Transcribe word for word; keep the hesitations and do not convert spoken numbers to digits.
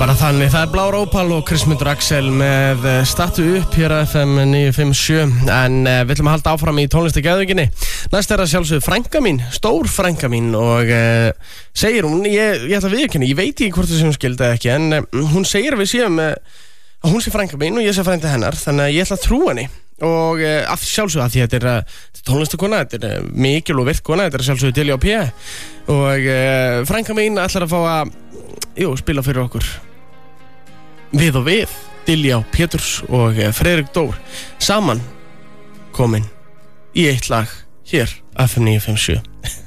Bara þannig, það er Blár Ópal og Kristmundur Axel með Stattu upp hér á F M níu fimm sjö. En uh, við ætlum að halda áfram í tónlistageðvíkinni. Næst er að sjálfsögðu frænka mín, stór frænka mín. Og uh, segir hún, ég, ég ætla að viðurkenna, ég veit ekki hvort það sem hún skildi eða ekki. En uh, hún segir að við séum uh, að hún sé frænka mín og ég sé frænda hennar. Þannig að ég ætla að trúa henni. Og uh, að sjálfsögðu að því að þetta er uh, tónlistakona, þetta er uh, mikil og virk kona, þetta er sjálfsögðu Dilja og P. Og uh, frænka mín ætlar að fá að, jú, spila fyrir okkur. Við og við, Dilja Péturs og Friðrik Dór, saman komin í eitt lag hér á F M níu fimm sjö.